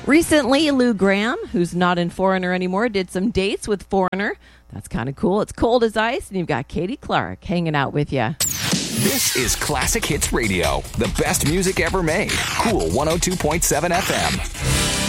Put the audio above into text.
Recently, Lou Gramm, who's not in Foreigner anymore, did some dates with Foreigner. That's kind of cool. It's cold as ice, and you've got Katie Clark hanging out with you. This is Classic Hits Radio, the best music ever made. Cool 102.7 FM.